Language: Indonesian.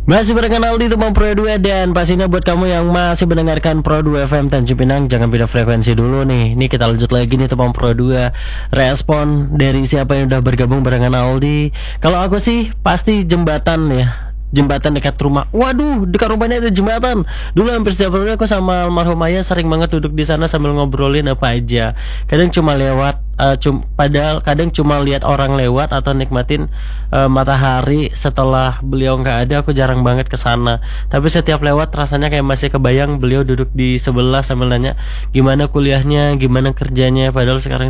Masih barengan Aldi Teman Pro 2. Dan pastinya buat kamu yang masih mendengarkan Pro 2 FM Tanjung Pinang, jangan pindah frekuensi dulu nih. Ini kita lanjut lagi nih Teman Pro 2. Respon dari siapa yang udah bergabung barengan Aldi. Kalau aku sih pasti jembatan ya, jembatan dekat rumah. Waduh, dekat rumahnya ada jembatan. Dulu hampir setiap hari aku sama almarhum ayah sering banget duduk di sana sambil ngobrolin apa aja. Kadang cuma lewat, padahal kadang cuma lihat orang lewat atau nikmatin matahari. Setelah beliau nggak ada, aku jarang banget ke sana. Tapi setiap lewat rasanya kayak masih kebayang beliau duduk di sebelah sambil nanya gimana kuliahnya, gimana kerjanya. Padahal sekarang